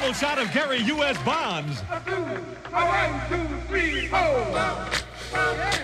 double shot of Gary U.S. Bonds. A 1, 2, 3, 4.